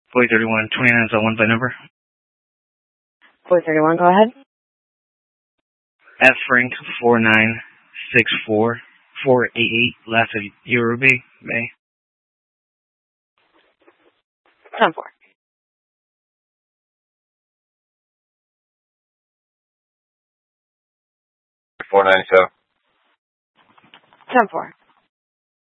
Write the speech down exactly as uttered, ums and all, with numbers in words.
four thirty-one, twenty-nine is the one by number. four thirty-one, go ahead. F Frank four nine six four four eight eight, last of Yoruba Bay. ten four. four ninety-seven. ten four.